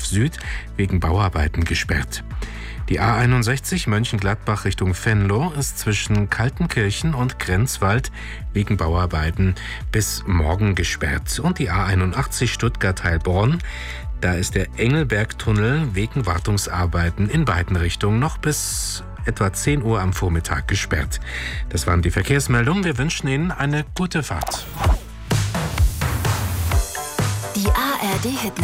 Düsseldorf Süd wegen Bauarbeiten gesperrt. Die A61 Mönchengladbach Richtung Venlo ist zwischen Kaltenkirchen und Grenzwald wegen Bauarbeiten bis morgen gesperrt. Und die A81 Stuttgart-Heilbronn, da ist der Engelbergtunnel wegen Wartungsarbeiten in beiden Richtungen noch bis etwa 10 Uhr am Vormittag gesperrt. Das waren die Verkehrsmeldungen. Wir wünschen Ihnen eine gute Fahrt. Die ARD-Hit